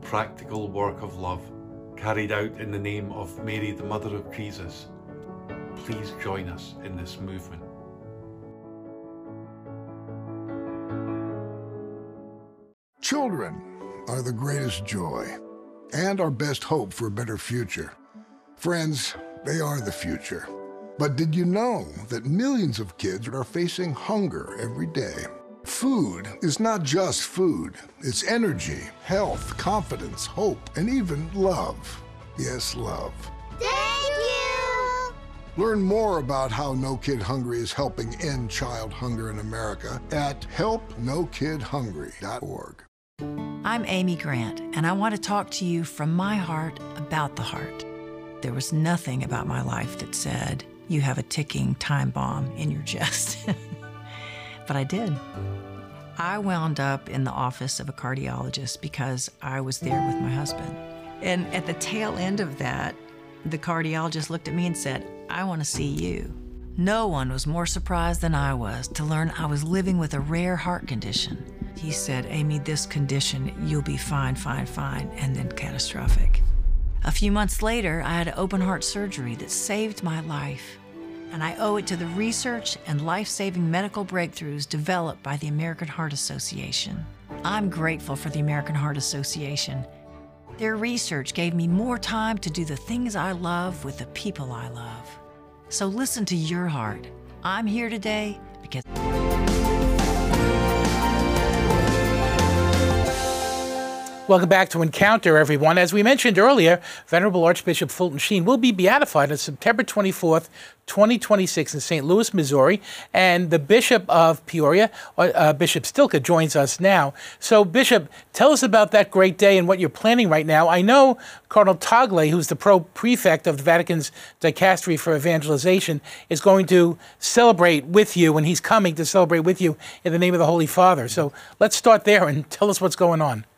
practical work of love carried out in the name of Mary, the Mother of Jesus. Please join us in this movement. Children are the greatest joy and our best hope for a better future. Friends, they are the future. But did you know that millions of kids are facing hunger every day? Food is not just food. It's energy, health, confidence, hope, and even love. Yes, love. Thank you! Learn more about how No Kid Hungry is helping end child hunger in America at helpnokidhungry.org. I'm Amy Grant, and I want to talk to you from my heart about the heart. There was nothing about my life that said, you have a ticking time bomb in your chest. But I did. I wound up in the office of a cardiologist because I was there with my husband. And at the tail end of that, the cardiologist looked at me and said, I want to see you. No one was more surprised than I was to learn I was living with a rare heart condition. He said, Amy, this condition, you'll be fine, and then catastrophic. A few months later, I had open heart surgery that saved my life. And I owe it to the research and life-saving medical breakthroughs developed by the American Heart Association. I'm grateful for the American Heart Association. Their research gave me more time to do the things I love with the people I love. So listen to your heart. I'm here today because... Welcome back to Encounter, everyone. As we mentioned earlier, Venerable Archbishop Fulton Sheen will be beatified on September 24th, 2026 in St. Louis, Missouri. And the Bishop of Peoria, Bishop Stilka, joins us now. So, Bishop, tell us about that great day and what you're planning right now. I know Cardinal Tagle, who's the prefect of the Vatican's Dicastery for Evangelization, is going to celebrate with you, and he's coming to celebrate with you in the name of the Holy Father. So let's start there and tell us what's going on.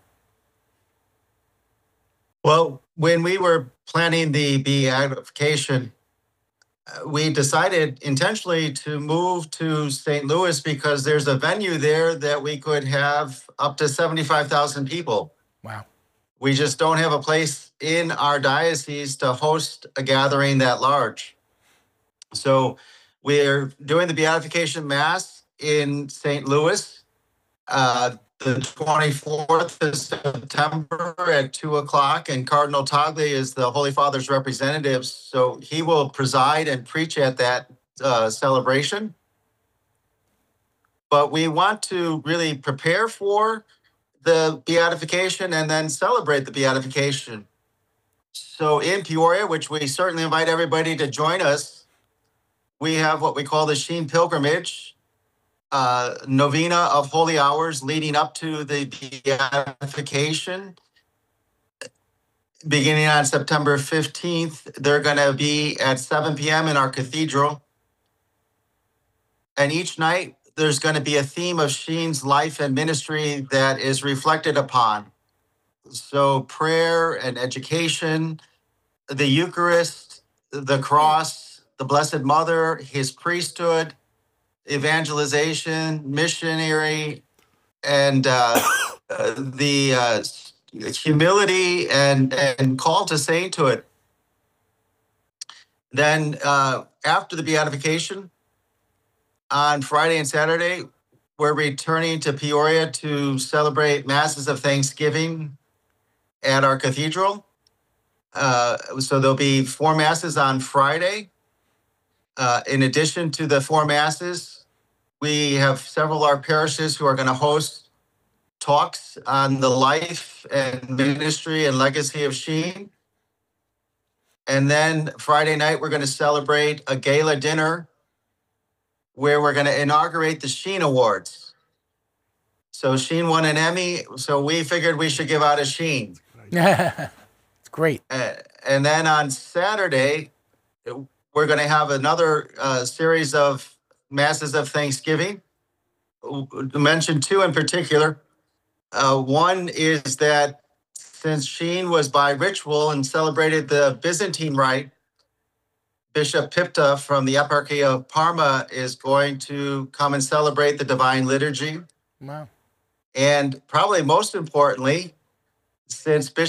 Well, when we were planning the beatification, we decided intentionally to move to St. Louis because there's a venue there that we could have up to 75,000 people. Wow. We just don't have a place in our diocese to host a gathering that large. So we're doing the beatification mass in St. Louis. The 24th of September at 2 o'clock, and Cardinal Tagle is the Holy Father's representative, so he will preside and preach at that celebration. But we want to really prepare for the beatification and then celebrate the beatification. So in Peoria, which we certainly invite everybody to join us, we have what we call the Sheen Pilgrimage, novena of holy hours leading up to the beatification. Beginning on September 15th, they're going to be at 7 p.m. in our cathedral. And each night, there's going to be a theme of Sheen's life and ministry that is reflected upon. So prayer and education, the Eucharist, the cross, the Blessed Mother, his priesthood, evangelization, missionary, and the humility and call to sainthood. Then after the beatification, on Friday and Saturday, we're returning to Peoria to celebrate Masses of Thanksgiving at our cathedral. So there'll be 4 Masses on Friday. In addition to the 4 Masses, we have several of our parishes who are going to host talks on the life and ministry and legacy of Sheen. And then Friday night, we're going to celebrate a gala dinner where we're going to inaugurate the Sheen Awards. So Sheen won an Emmy, so we figured we should give out a Sheen. It's great. And then on Saturday, we're going to have another series of Masses of Thanksgiving. To mention 2 in particular. One is that since Sheen was by ritual and celebrated the Byzantine rite, Bishop Pipta from the Eparchy of Parma is going to come and celebrate the Divine Liturgy. Wow. And probably most importantly, since Bishop